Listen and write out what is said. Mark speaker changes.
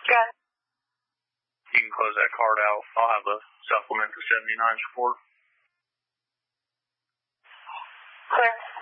Speaker 1: Good.
Speaker 2: You can close that card out. I'll have a supplement to 79's report.
Speaker 1: Clear.